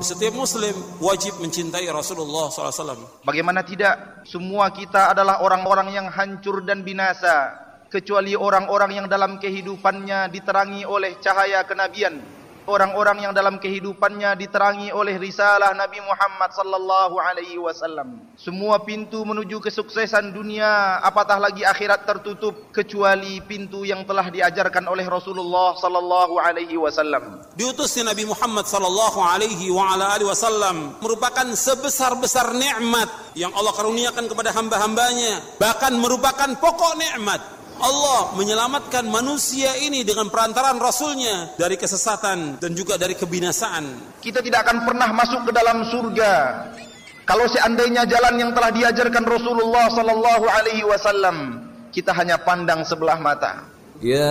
Setiap muslim wajib mencintai Rasulullah SAW. Bagaimana tidak? Semua kita adalah orang-orang yang hancur dan binasa, kecuali orang-orang yang dalam kehidupannya diterangi oleh cahaya kenabian, orang-orang yang dalam kehidupannya diterangi oleh risalah Nabi Muhammad sallallahu alaihi wasallam. Semua pintu menuju kesuksesan dunia, apatah lagi akhirat, tertutup kecuali pintu yang telah diajarkan oleh Rasulullah sallallahu alaihi wasallam. Diutusnya Nabi Muhammad sallallahu alaihi wasallam merupakan sebesar-besar nikmat yang Allah karuniakan kepada hamba-hambanya, bahkan merupakan pokok nikmat. Allah menyelamatkan manusia ini dengan perantaraan Rasulnya dari kesesatan dan juga dari kebinasaan. Kita tidak akan pernah masuk ke dalam surga kalau seandainya jalan yang telah diajarkan Rasulullah sallallahu alaihi wasallam kita hanya pandang sebelah mata. Ya